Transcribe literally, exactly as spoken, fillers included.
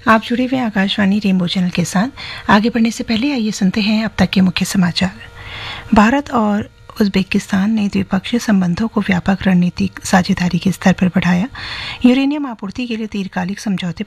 आप जुड़े हुए आकाशवाणी रेनबो चैनल के साथ। आगे बढ़ने से पहले आइए सुनते हैं अब तक के मुख्य समाचार। भारत और उज़्बेकिस्तान ने द्विपक्षीय संबंधों को व्यापक रणनीतिक साझेदारी के स्तर पर बढ़ाया। यूरेनियम आपूर्ति के लिए दीर्घकालिक समझौते